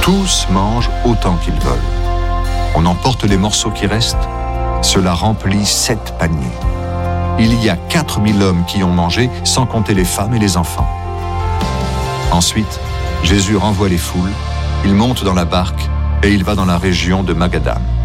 Tous mangent autant qu'ils veulent. On emporte les morceaux qui restent. Cela remplit 7 paniers. Il y a 4000 hommes qui ont mangé, sans compter les femmes et les enfants. Ensuite, Jésus renvoie les foules, il monte dans la barque et il va dans la région de Magadam.